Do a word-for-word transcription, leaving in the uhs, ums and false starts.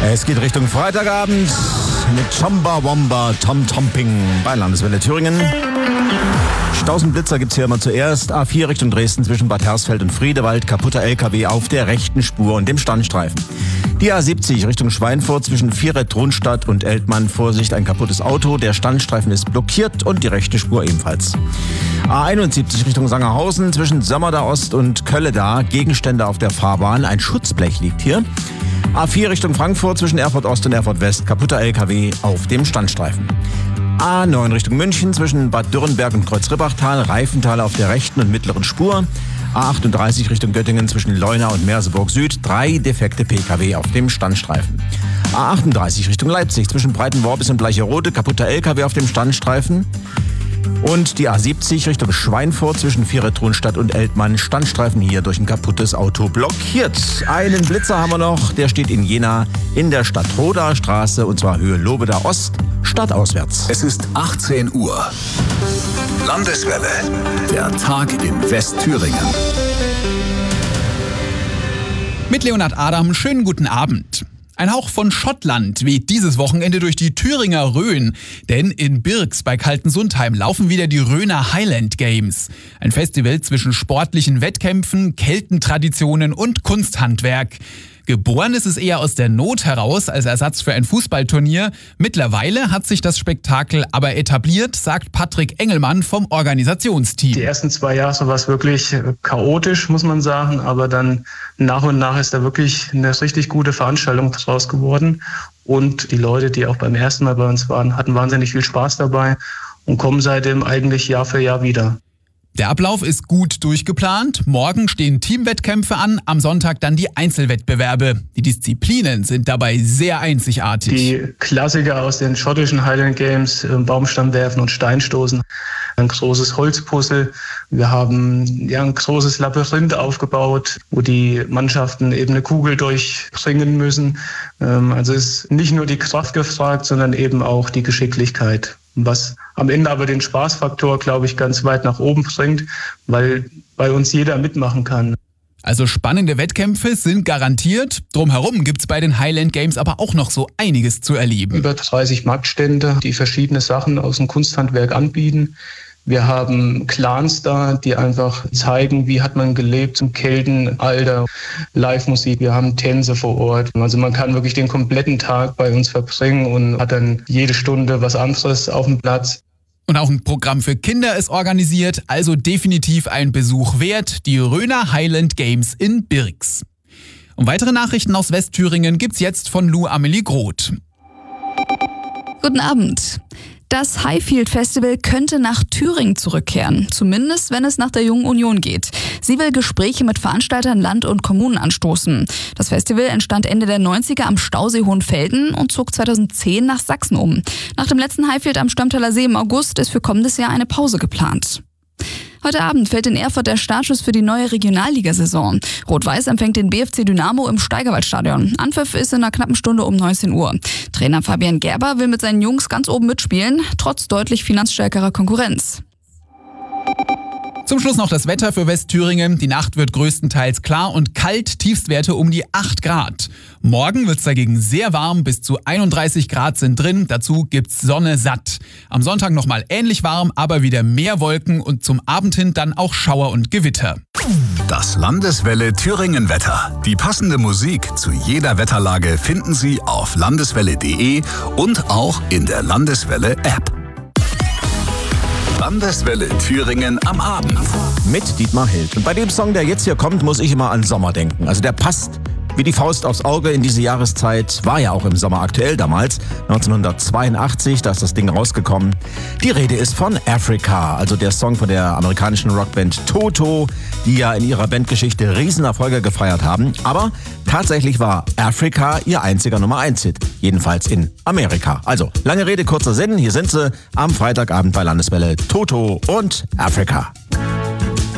Es geht Richtung Freitagabend mit Chamba Wamba Tom Tomping bei Landeswelle Thüringen. Tausend gibt's hier immer zuerst. A vier Richtung Dresden zwischen Bad Hersfeld und Friedewald. Kaputter L K W auf der rechten Spur und dem Standstreifen. Die A siebzig Richtung Schweinfurt zwischen Viereck-Tronstadt und Eltmann. Vorsicht, ein kaputtes Auto. Der Standstreifen ist blockiert und die rechte Spur ebenfalls. A einundsiebzig Richtung Sangerhausen zwischen Sömmerda Ost und Kölleda. Gegenstände auf der Fahrbahn. Ein Schutzblech liegt hier. A vier Richtung Frankfurt zwischen Erfurt Ost und Erfurt West. Kaputter L K W auf dem Standstreifen. A neun Richtung München zwischen Bad Dürrenberg und Kreuzribbachtal, Reifental auf der rechten und mittleren Spur. A achtunddreißig Richtung Göttingen zwischen Leuna und Merseburg Süd, drei defekte P K W auf dem Standstreifen. A achtunddreißig Richtung Leipzig zwischen Breitenworbis und Bleicherode, kaputter L K W auf dem Standstreifen. Und die A siebzig Richtung Schweinfurt zwischen Viereck-Tronstadt und Eltmann, Standstreifen hier durch ein kaputtes Auto blockiert. Einen Blitzer haben wir noch, der steht in Jena in der Stadtroder Straße und zwar Höhe Lobeda Ost, stadtauswärts. Es ist achtzehn Uhr. Landeswelle, der Tag in Westthüringen. Mit Leonhard Adam, schönen guten Abend. Ein Hauch von Schottland weht dieses Wochenende durch die Thüringer Rhön. Denn in Birks bei Kaltensundheim laufen wieder die Rhöner Highland Games. Ein Festival zwischen sportlichen Wettkämpfen, Keltentraditionen und Kunsthandwerk. Geboren ist es eher aus der Not heraus als Ersatz für ein Fußballturnier. Mittlerweile hat sich das Spektakel aber etabliert, sagt Patrick Engelmann vom Organisationsteam. Die ersten zwei Jahre war es wirklich chaotisch, muss man sagen. Aber dann nach und nach ist da wirklich eine richtig gute Veranstaltung draus geworden. Und die Leute, die auch beim ersten Mal bei uns waren, hatten wahnsinnig viel Spaß dabei und kommen seitdem eigentlich Jahr für Jahr wieder. Der Ablauf ist gut durchgeplant. Morgen stehen Teamwettkämpfe an, am Sonntag dann die Einzelwettbewerbe. Die Disziplinen sind dabei sehr einzigartig. Die Klassiker aus den schottischen Highland Games, Baumstamm werfen und Steinstoßen. Ein großes Holzpuzzle. Wir haben ja ein großes Labyrinth aufgebaut, wo die Mannschaften eben eine Kugel durchbringen müssen. Also es ist nicht nur die Kraft gefragt, sondern eben auch die Geschicklichkeit. Was am Ende aber den Spaßfaktor, glaube ich, ganz weit nach oben bringt, weil bei uns jeder mitmachen kann. Also spannende Wettkämpfe sind garantiert. Drumherum gibt's bei den Highland Games aber auch noch so einiges zu erleben. Über dreißig Marktstände, die verschiedene Sachen aus dem Kunsthandwerk anbieten. Wir haben Clans da, die einfach zeigen, wie hat man gelebt im Keltenalter, Live-Musik, wir haben Tänze vor Ort. Also man kann wirklich den kompletten Tag bei uns verbringen und hat dann jede Stunde was anderes auf dem Platz. Und auch ein Programm für Kinder ist organisiert, also definitiv ein Besuch wert, die Rhöner Highland Games in Birks. Und weitere Nachrichten aus Westthüringen gibt's jetzt von Lou Amelie Groth. Guten Abend. Das Highfield Festival könnte nach Thüringen zurückkehren, zumindest wenn es nach der Jungen Union geht. Sie will Gespräche mit Veranstaltern, Land und Kommunen anstoßen. Das Festival entstand Ende der neunziger am Stausee Hohenfelden und zog zweitausendzehn nach Sachsen um. Nach dem letzten Highfield am Stammtaler See im August ist für kommendes Jahr eine Pause geplant. Heute Abend fällt in Erfurt der Startschuss für die neue Regionalligasaison. Rot-Weiß empfängt den B F C Dynamo im Steigerwaldstadion. Anpfiff ist in einer knappen Stunde um neunzehn Uhr. Trainer Fabian Gerber will mit seinen Jungs ganz oben mitspielen, trotz deutlich finanzstärkerer Konkurrenz. Zum Schluss noch das Wetter für Westthüringen. Die Nacht wird größtenteils klar und kalt, Tiefstwerte um die acht Grad. Morgen wird's dagegen sehr warm, bis zu einunddreißig Grad sind drin. Dazu gibt's Sonne satt. Am Sonntag nochmal ähnlich warm, aber wieder mehr Wolken und zum Abend hin dann auch Schauer und Gewitter. Das Landeswelle Thüringen Wetter. Die passende Musik zu jeder Wetterlage finden Sie auf landeswelle punkt de und auch in der Landeswelle App. Landeswelle Thüringen am Abend. Mit Dietmar Hild. Und bei dem Song, der jetzt hier kommt, muss ich immer an Sommer denken. Also der passt wie die Faust aufs Auge in diese Jahreszeit. War ja auch im Sommer aktuell damals, neunzehnhundertzweiundachtzig, da ist das Ding rausgekommen. Die Rede ist von Africa, also der Song von der amerikanischen Rockband Toto, die ja in ihrer Bandgeschichte Riesenerfolge gefeiert haben. Aber tatsächlich war Africa ihr einziger Nummer eins Hit, jedenfalls in Amerika. Also, lange Rede, kurzer Sinn, hier sind sie am Freitagabend bei Landeswelle, Toto und Africa.